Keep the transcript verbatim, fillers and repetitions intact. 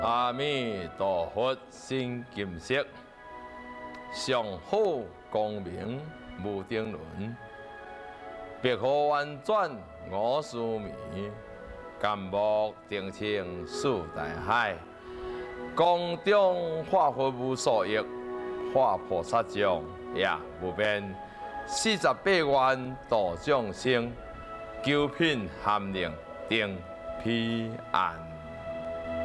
阿弥陀佛，心金色，上好光明无定论，别可婉转我思迷，甘木定情诉大海，宫中化佛无所益，化菩萨像也无变，四十八愿度众生，九品含令定彼岸。